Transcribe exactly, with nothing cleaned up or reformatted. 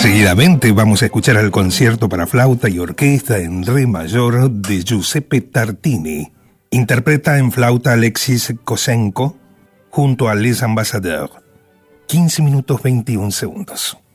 Seguidamente vamos a escuchar el concierto para flauta y orquesta en re mayor de Giuseppe Tartini. Interpreta en flauta Alexis Kosenko junto a Les Ambassadeurs. quince minutos veintiún segundos.